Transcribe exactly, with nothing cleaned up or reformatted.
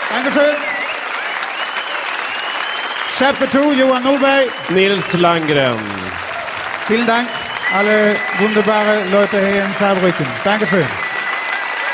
Dankeschön. Chapeau, Johan Norberg. Nils Landgren. Vielen Dank, alle wunderbare Leute hier in Saarbrücken. Dankeschön.